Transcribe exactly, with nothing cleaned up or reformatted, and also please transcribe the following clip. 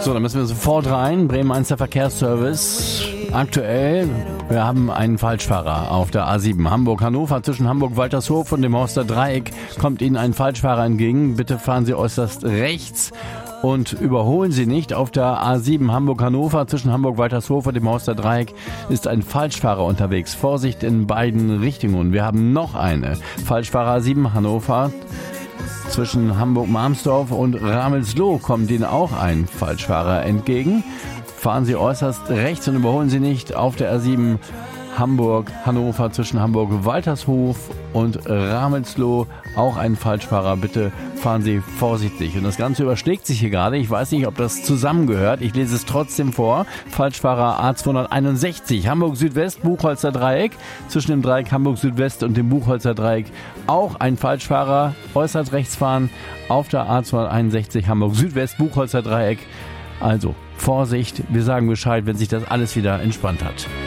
So, dann müssen wir sofort rein. Bremen eins der Verkehrsservice. Aktuell, wir haben einen Falschfahrer auf der A sieben. Hamburg-Hannover, zwischen Hamburg-Waltershof und dem Horster Dreieck kommt Ihnen ein Falschfahrer entgegen. Bitte fahren Sie äußerst rechts und überholen Sie nicht. Auf der A sieben Hamburg-Hannover, zwischen Hamburg-Waltershof und dem Horster Dreieck ist ein Falschfahrer unterwegs. Vorsicht in beiden Richtungen. Wir haben noch eine. Falschfahrer A sieben Hannover. Zwischen Hamburg-Marmsdorf und Ramelsloh kommt Ihnen auch ein Falschfahrer entgegen. Fahren Sie äußerst rechts und überholen Sie nicht. Auf der A sieben Hamburg-Hannover, zwischen Hamburg-Waltershof und Ramelsloh auch ein Falschfahrer. Bitte fahren Sie vorsichtig. Und das Ganze überschlägt sich hier gerade. Ich weiß nicht, ob das zusammengehört. Ich lese es trotzdem vor. Falschfahrer A zweihunderteinundsechzig, Hamburg-Südwest, Buchholzer Dreieck. Zwischen dem Dreieck Hamburg-Südwest und dem Buchholzer Dreieck auch ein Falschfahrer. Äußerst rechts fahren auf der A zweihunderteinundsechzig, Hamburg-Südwest, Buchholzer Dreieck. Also Vorsicht, wir sagen Bescheid, wenn sich das alles wieder entspannt hat.